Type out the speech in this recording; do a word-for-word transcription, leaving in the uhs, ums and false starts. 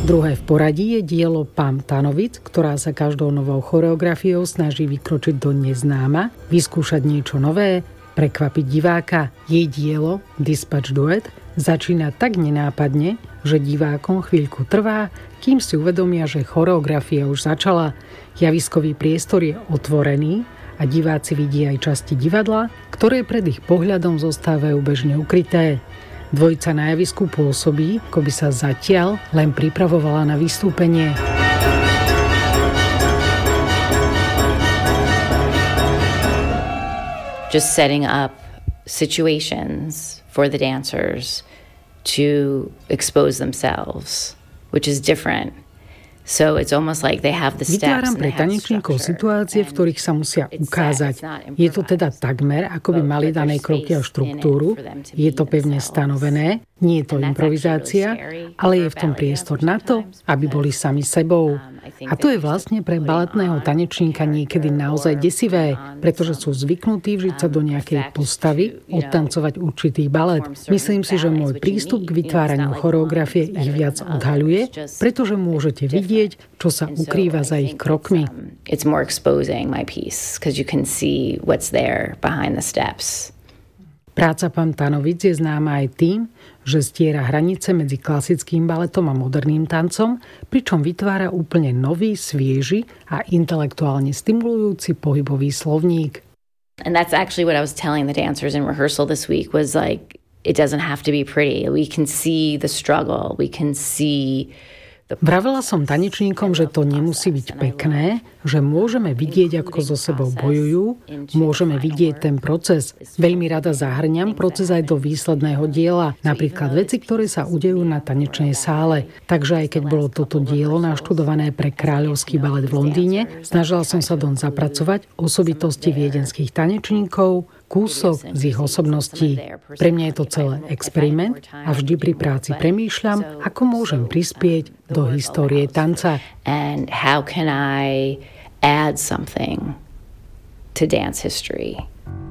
Druhé v poradí je dielo Pam Tanovic, ktorá sa každou novou choreografiou snaží vykročiť do neznáma, vyskúšať niečo nové, prekvapiť diváka. Jej dielo Dispatch Duet začína tak nenápadne, že divákom chvíľku trvá, kým si uvedomia, že choreografia už začala. Javiskový priestor je otvorený a diváci vidia aj časti divadla, ktoré pred ich pohľadom zostávajú bežne ukryté. Dvojica na javisku pôsobí, ako by sa zatiaľ len pripravovala na vystúpenie. Just setting up situations for the dancers to expose themselves, which is different. So it's almost like they have the steps. Vytváram pre tanečníkov situácie, v ktorých sa musia ukázať. Je to teda takmer, ako by mali dané kroky a štruktúru. Je to pevne stanovené, nie je to improvizácia, ale je v tom priestor na to, aby boli sami sebou. A to je vlastne pre baletného tanečníka niekedy naozaj desivé, pretože sú zvyknutí vžiť sa do nejakej postavy, odtancovať určitý balet. Myslím si, že môj prístup k vytváraniu choreografie ich viac odhaľuje, pretože môžete vidieť, čo sa ukrýva za ich krokmi. It's more exposing my piece because you can see what's there behind the steps. Práca Pam Tanovic je známa aj tým, že stiera hranice medzi klasickým baletom a moderným tancom, pričom vytvára úplne nový, svieži a intelektuálne stimulujúci pohybový slovník. And that's actually what I was telling the dancers in rehearsal this week was like, it doesn't have to be pretty. We can see the struggle. We can see... Vravela som tanečníkom, že to nemusí byť pekné, že môžeme vidieť, ako so sebou bojujú, môžeme vidieť ten proces. Veľmi rada zahrňam proces aj do výsledného diela, napríklad veci, ktoré sa udejú na tanečnej sále. Takže aj keď bolo toto dielo naštudované pre Kráľovský balet v Londýne, snažila som sa doň zapracovať osobitosti viedenských tanečníkov, kúsok z ich osobností. Pre mňa je to celé experiment a vždy pri práci premýšľam, ako môžem prispieť do histórie tanca. And how can I add something to dance history?